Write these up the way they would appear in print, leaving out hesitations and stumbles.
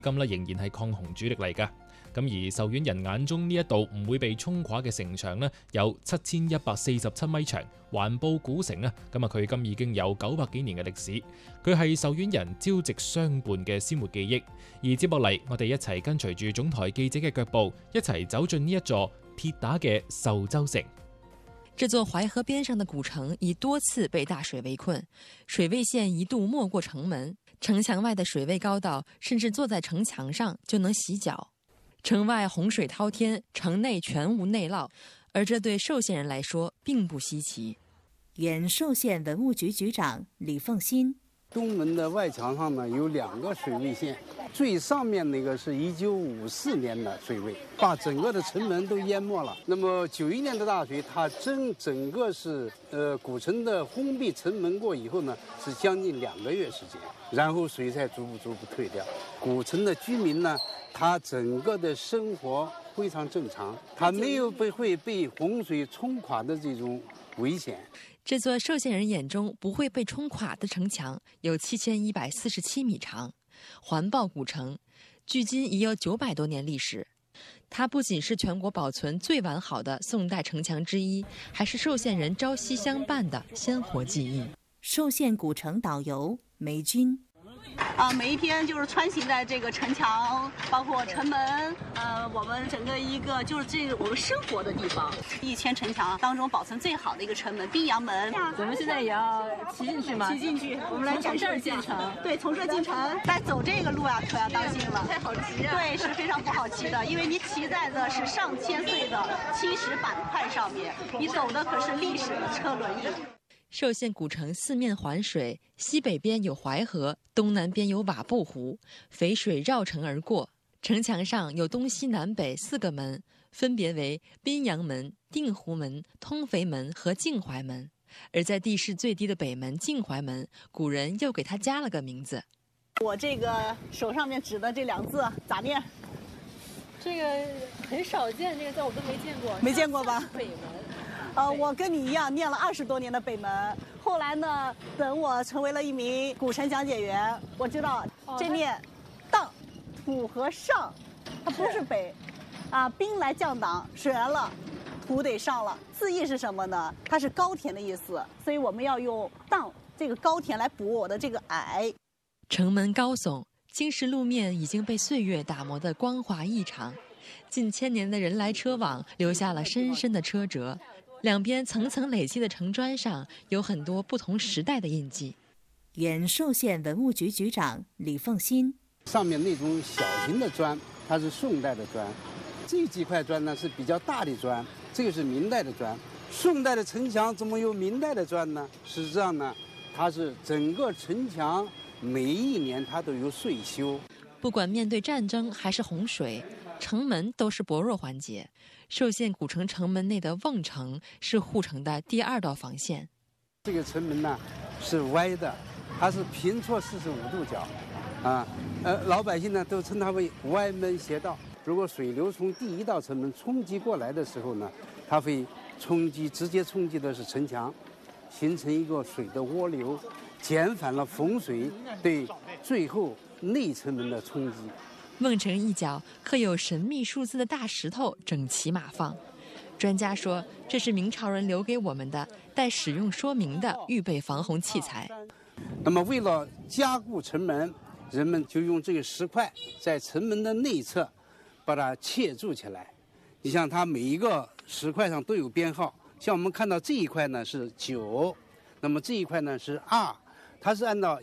今仍然係抗洪主力嚟㗎。咁而受院人眼中呢一道唔會被沖垮嘅城牆有7147米長，環抱古城佢今已經有900幾年嘅歷史，佢係受院人朝夕相伴嘅鮮活記憶。而接落嚟，我哋一齊跟隨住總台記者嘅腳步，一齊走進呢一座鐵打嘅壽州城。 這座淮河邊上的古城已多次被大水圍困，水位線一度沒過城門，城牆外的水位高到甚至坐在城牆上就能洗腳。城外洪水滔天，城內全無內澇，而這對壽縣人來說並不稀奇。 原壽縣文物局局長李鳳新： 東門的外牆上有2個水位線，最上面那個是1954年的水位，把整個的城門都淹沒了。那麼91年的大水，它整個是古城的封閉城門過以後是將近2個月時間，然後水才逐步退掉。古城的居民他整個的生活非常正常，他沒有會被洪水沖垮的這種危險。 這座壽縣人眼中不會被沖垮的城牆有7147米長，環抱古城，距今已有900多年歷史。它不僅是全國保存最完好的宋代城牆之一，還是壽縣人朝夕相伴的鮮活記憶。 壽縣古城導遊梅君： 每一天就是穿行在這個城牆，包括城門，我們整個一個就是這個我們生活的地方。1000城牆當中保存最好的一個城門濱陽門， 咱們現在也要騎進去嗎？ 騎進去，我們來從這兒進城。對，從這進城，但走這個路可要當心了，太好騎啊！對，是非常不好騎的，因為你騎在的是上千歲的青石板塊上面，你走的可是歷史的車輪椅。 壽縣古城四面環水，西北邊有淮河，東南邊有瓦布湖，淝水繞城而過。城牆上有東西南北4個門，分別為濱陽門、定湖門、通淝門和靖淮門。而在地勢最低的北門靖淮門，古人又給它加了個名字。 我這個手上面指的這2字咋念？ 這個很少見，這個字我都沒見過。 沒見過吧？ 北門。 我跟你一樣念了20多年的北門，後來呢，等我成為了一名古城講解員，我知道這念當，土和上，它不是北，兵來將擋，水來了，土得上了。字義是什麼呢？它是高田的意思，所以我們要用當這個高田來補我的這個矮。 城門高聳，青石路面已經被歲月打磨得光滑異常，近千年的人來車往留下了深深的車辙。兩邊層層累積的城磚上有很多不同時代的印記。 原壽縣文物局局長李鳳新： 上面那種小型的磚，它是宋代的磚，這幾塊磚呢是比較大的磚，這個是明代的磚。宋代的城牆怎麼有明代的磚呢？實際上呢，它是整個城牆每一年它都有歲修。 不管面對戰爭還是洪水，城門都是薄弱環節。壽縣古城城門內的瓮城是護城的第2道防線。 這個城門呢是歪的，它是平錯45度角，老百姓呢都稱它為歪門邪道。如果水流從第1道城門衝擊過來的時候呢，它會直接衝擊的是城牆，形成一個水的渦流，減緩了洪水對最後內城門的衝擊。 瓮城一角刻有神秘數字的大石頭整齊碼放，專家說這是明朝人留給我們的帶使用說明的預備防洪器材。 那麼為了加固城門，人們就用這個石塊在城門的內側把它切築起來。你像它每一個石塊上都有編號，像我們看到這一塊呢是9，那麼這一塊呢是2。它是按照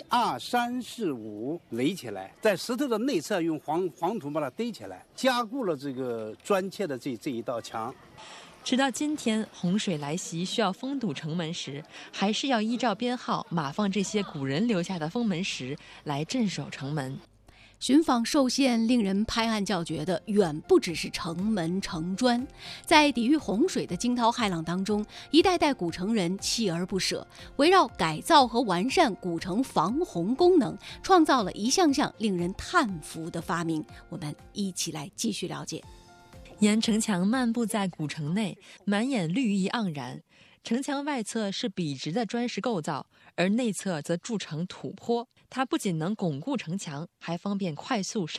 1、2、3、4、5壘起來，在石頭的內側用黃土把它堆起來，加固了這個磚砌的這一道牆。 直到今天，洪水來襲需要封堵城門時，還是要依照編號碼放這些古人留下的封門石來鎮守城門。 尋訪壽縣令人拍案叫絕的遠不只是城門城磚，在抵禦洪水的驚濤駭浪當中，一代代古城人鍥而不捨，圍繞改造和完善古城防洪功能，創造了一項項令人嘆服的發明。我們一起來繼續了解。 沿城牆漫步在古城內，滿眼綠意盎然。城牆外側是筆直的磚石構造，而內側則築成土坡。它不僅能鞏固城牆，還方便快速上